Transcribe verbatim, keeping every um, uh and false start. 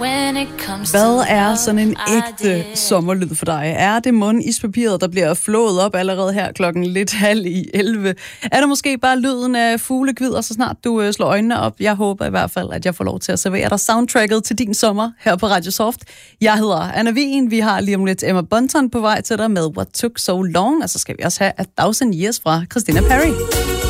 Hvad er sådan en ægte sommerlyd for dig? Er det mund ispapiret, der bliver flået op allerede her klokken lidt halv i elleve? Er det måske bare lyden af fuglekvider, så snart du øh, slår øjnene op? Jeg håber i hvert fald, at jeg får lov til at servere dig soundtracket til din sommer her på Radio Soft. Jeg hedder Anna Wien. Vi har lige om lidt Emma Bunton på vej til dig med What Took So Long, og så skal vi også have A Thousand Years fra Christina Perri.